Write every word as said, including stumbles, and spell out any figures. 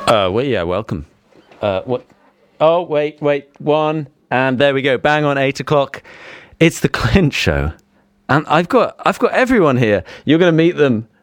Uh, well, yeah, welcome. Uh, what? Oh, wait, wait, one, and there we go. Bang on eight o'clock. It's the Clint Show, and I've got I've got everyone here. You're going to meet them